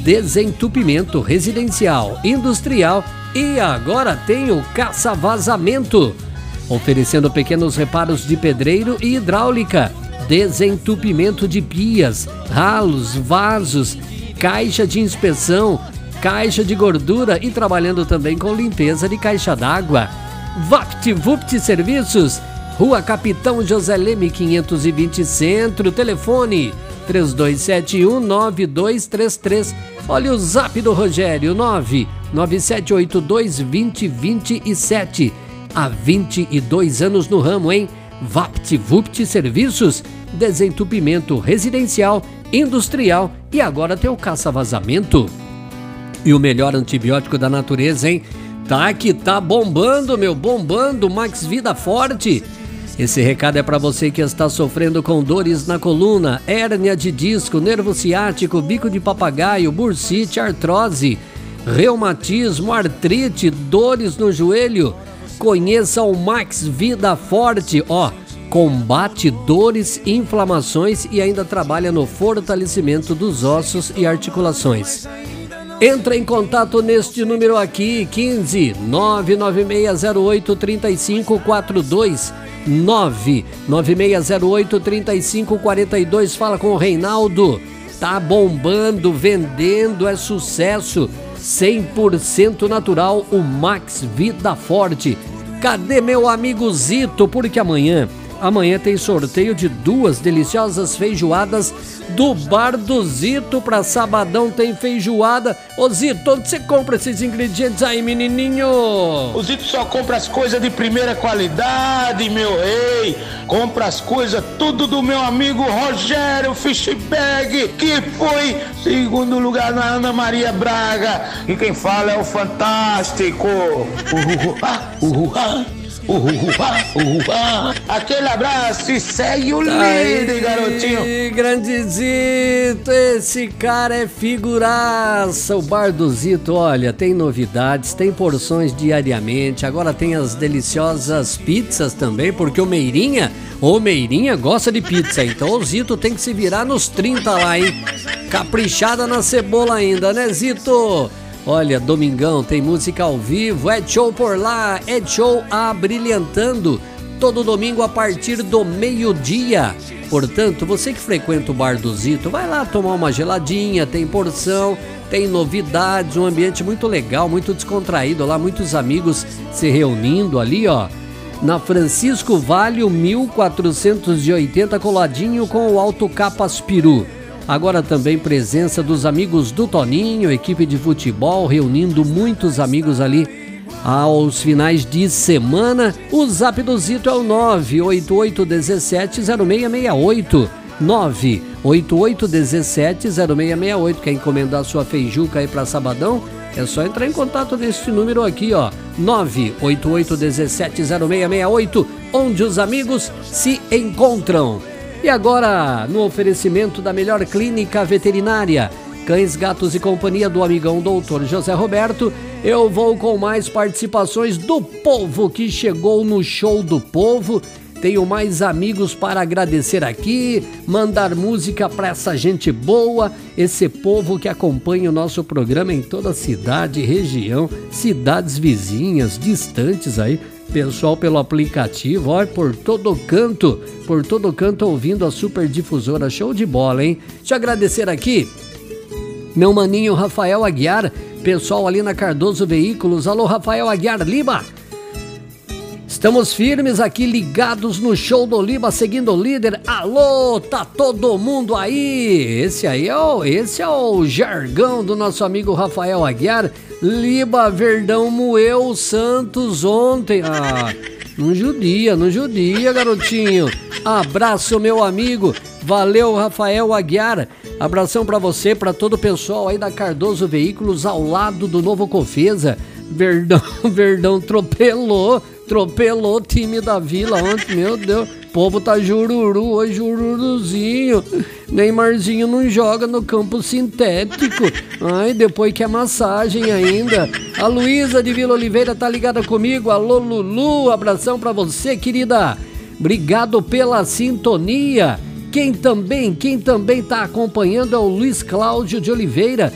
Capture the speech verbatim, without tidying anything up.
desentupimento residencial, industrial e agora tem o caça-vazamento, oferecendo pequenos reparos de pedreiro e hidráulica, desentupimento de pias, ralos, vasos, caixa de inspeção, caixa de gordura e trabalhando também com limpeza de caixa d'água. VaptVupt Serviços, Rua Capitão José Leme quinhentos e vinte Centro, telefone três dois sete um nove dois três três. Olha o zap do Rogério, nove nove sete oito dois dois zero dois sete. Há vinte e dois anos no ramo, hein? VaptVupt Serviços, desentupimento residencial, industrial e agora tem o caça-vazamento. E o melhor antibiótico da natureza, hein? Tá que tá bombando, meu, bombando, Max Vida Forte. Esse recado é para você que está sofrendo com dores na coluna, hérnia de disco, nervo ciático, bico de papagaio, bursite, artrose, reumatismo, artrite, dores no joelho. Conheça o Max Vida Forte, ó, combate dores, inflamações e ainda trabalha no fortalecimento dos ossos e articulações. Entra em contato neste número aqui, quinze nove nove seis zero oito três cinco quatro dois, nove nove seis zero oito três cinco quatro dois. Fala com o Reinaldo. Tá bombando, vendendo, é sucesso. cem por cento natural, o Max Vida Forte. Cadê meu amigo Zito? Porque amanhã, amanhã tem sorteio de duas deliciosas feijoadas do Bar do Zito. Pra sabadão tem feijoada. Ô Zito, onde você compra esses ingredientes aí, menininho? O Zito só compra as coisas de primeira qualidade, meu rei. Compra as coisas tudo do meu amigo Rogério Fishbag, que foi segundo lugar na Ana Maria Braga. E quem fala é o Fantástico. Uhul, uhul, uhul, uhul. Aquele abraço e segue o líder, garotinho. Grande Zito, esse cara é figuraça. O Bar do Zito, olha, tem novidades, tem porções diariamente. Agora tem as deliciosas pizzas também, porque o Meirinha, o Meirinha gosta de pizza. Então o Zito tem que se virar nos trinta lá, hein? Caprichada na cebola ainda, né, Zito? Olha, domingão tem música ao vivo, é show por lá, é show abrilhantando, todo domingo a partir do meio-dia. Portanto, você que frequenta o Bar do Zito, vai lá tomar uma geladinha, tem porção, tem novidades, um ambiente muito legal, muito descontraído lá, muitos amigos se reunindo ali, ó, na Francisco Vale, mil quatrocentos e oitenta, coladinho com o Alto Capas Peru. Agora também presença dos amigos do Toninho, equipe de futebol, reunindo muitos amigos ali aos finais de semana. O zap do Zito é o nove oito oito um sete zero seis seis oito, nove oito oito um sete zero seis seis oito. Quer encomendar sua feijuca aí para sabadão? É só entrar em contato nesse número aqui, ó, nove oito oito um sete zero seis seis oito, onde os amigos se encontram. E agora, no oferecimento da melhor clínica veterinária, Cães, Gatos e Companhia do amigão doutor José Roberto, eu vou com mais participações do povo que chegou no Show do Povo. Tenho mais amigos para agradecer aqui, mandar música para essa gente boa, esse povo que acompanha o nosso programa em toda a cidade, região, cidades vizinhas, distantes aí. Pessoal pelo aplicativo, olha, por todo canto, por todo canto ouvindo a Super Difusora, show de bola, hein? Deixa eu agradecer aqui, meu maninho Rafael Aguiar, pessoal ali na Cardoso Veículos. Alô, Rafael Aguiar Lima. Estamos firmes aqui, ligados no Show do Lima, seguindo o líder. Alô, tá todo mundo aí? Esse aí é o, esse é o jargão do nosso amigo Rafael Aguiar. Liba Verdão moeu o Santos ontem. Ah, não judia, não judia, garotinho. Abraço, meu amigo. Valeu, Rafael Aguiar. Abração pra você, pra todo o pessoal aí da Cardoso Veículos, ao lado do Novo Cofesa. Verdão, Verdão atropelou, atropelou o time da Vila ontem, meu Deus. O povo tá jururu, hoje jururuzinho. Neymarzinho não joga no campo sintético. Ai, depois que é massagem ainda. A Luísa de Vila Oliveira tá ligada comigo. Alô, Lulu, abração pra você, querida. Obrigado pela sintonia. Quem também, quem também tá acompanhando é o Luiz Cláudio de Oliveira.